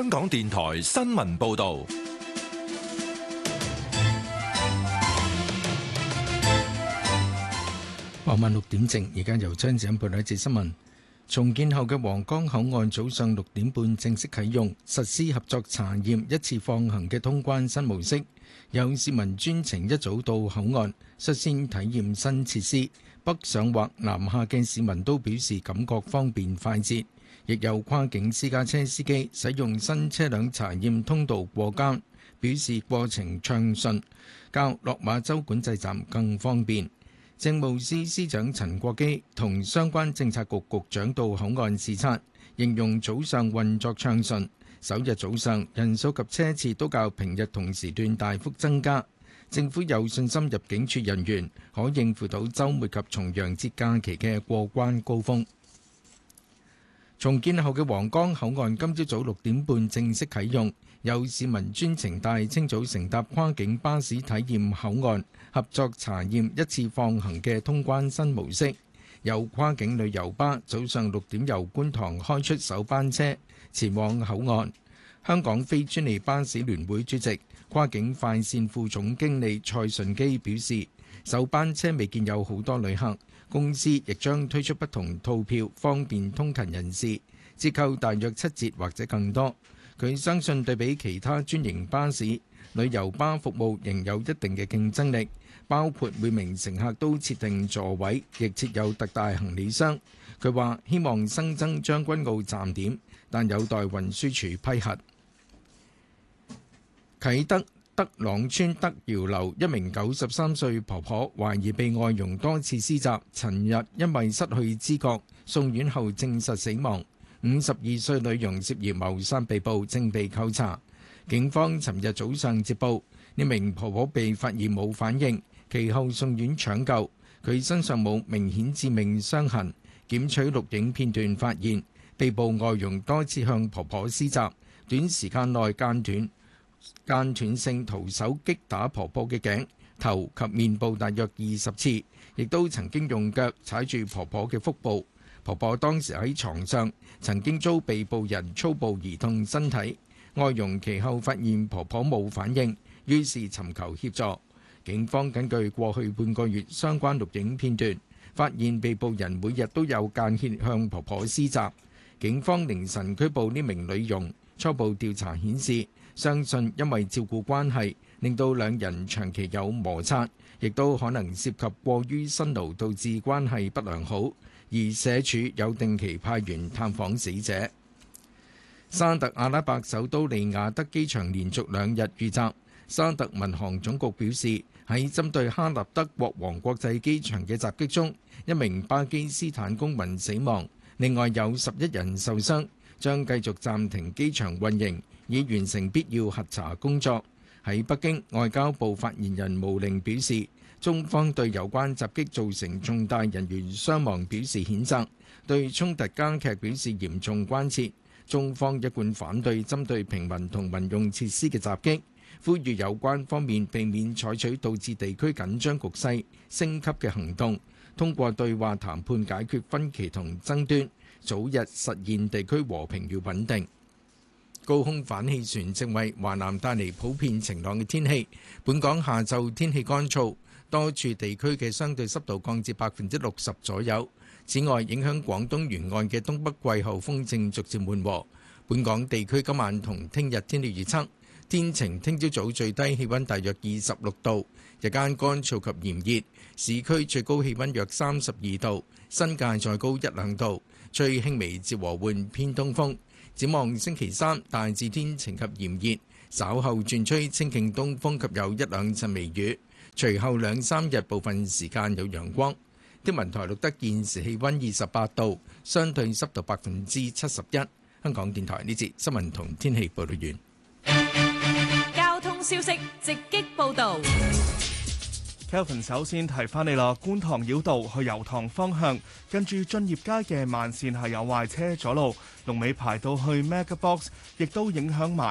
香港電台新聞報道。 傍晚6點正，而家由張子欣報道一節新聞。重建後嘅皇崗口岸早上6點半正式啟用，實施合作查驗一次放行嘅通關新模式。有市民專程一早到口岸，率先體驗新設施。北上或南下嘅市民都表示感覺方便快捷，亦有跨境私家車司機使用新車輛查驗通道過關，表示過程暢順，較落馬洲管制站更方便。政務司司長陳國基同相關政策局局長到口岸視察，形容早上運作暢順，首日早上人數及車次都較平日同時段大幅增加。政府有信心入境處人員可應付到週末及重陽節假期嘅過關高峰。重建後嘅皇崗口岸今朝早6點半正式啟用，有市民專程大清早乘搭跨境巴士體驗口岸合作查驗一次放行嘅通關新模式。有跨境旅遊巴早上6點由觀塘開出首班車前往口岸。香港非專利巴士聯會主席、跨境快線副總經理蔡順基表示，首班車未見有好多旅客，公司亦將推出不同套票，方便通勤人士，折扣大約7折或者更多。佢相信對比其他專營巴士，旅遊巴服務仍有一定嘅競爭力，包括每名乘客都設定座位，亦設有特大行李箱。佢話希望新增將軍澳站點，但有待運輸署批核。啟德德朗村德瑤樓一名93歲婆婆懷疑被外傭多次施襲，尋日因為失去知覺送院後證實死亡。52歲女傭涉嫌謀殺被捕，正被扣查。警方尋日早上接報，呢名婆婆被發現冇反應，其後送院搶救。佢身上冇明顯致命傷痕。檢取錄影片段發現，被捕外傭多次向婆婆施襲，短時間內間斷性徒手擊打婆婆嘅頸、頭及面部大約20次，亦都曾經用腳踩住婆婆嘅腹部。婆婆當時喺床上，曾經遭被捕人粗暴移動身體。外傭其後發現婆婆冇反應，於是尋求協助。警方根據過去半個月相關錄影片段，發現被捕人每日都有間歇向婆婆施襲。警方凌晨拘捕呢名女傭，初步調查顯示，相信因為照顧關係，令到兩人長期有摩擦，亦都可能涉及過於辛勞導致關係不良好。而社署有定期派員探訪死者。沙特阿拉伯首都利雅得機場連續2日遇襲。沙特民航總局表示，喺針對哈立德國王國際機場嘅襲擊中，一名巴基斯坦公民死亡，另外有11人受傷，將繼續暫停機場運營，以完成必要核查工作。喺北京，外交部發言人毛寧表示，中方對有關襲擊造成重大人員傷亡表示譴責，對衝突加劇表示嚴重關切。中方一貫反對針對平民同民用設施嘅襲擊，呼籲有關方面避免採取導致地區緊張局勢升級嘅行動，通過對話談判解決分歧同爭端，早日實現地區和平與穩定。高空反氣旋正為華南帶嚟普遍晴朗嘅天氣，本港下晝天氣乾燥，多處地區嘅相對濕度降至60%左右。此外，影響廣東沿岸嘅東北季候風正逐漸緩和。本港地區今晚同聽日天氣預測，天晴，聽朝早最低氣溫大約26度，日間乾燥及炎熱，市區最高氣溫約32度，新界再高1-2度，吹輕微至和緩偏東風。展望星期三大致天晴及炎熱，稍後轉吹清勁東風及有1-2陣微雨，隨後2-3日部分時間有陽光。天文台錄得現時氣溫28度，相對濕度71%。香港電台呢節新聞同天氣報道完。 交通消息直擊報道。 Kelvin 首先提翻你啦，觀塘繞道去油塘方向，近住駿業街嘅慢線係有壞車阻路，龍尾排到去 Mega Box， 亦都影響埋